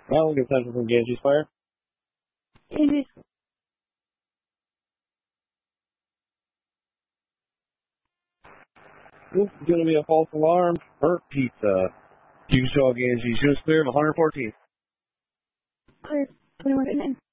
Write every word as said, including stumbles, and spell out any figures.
Well, we'll get attention from Ganges Fire. Ganges. This is going to be a false alarm for pizza. You saw Ganges. Units clear of one fourteen. Clear. twenty-one fifty-nine.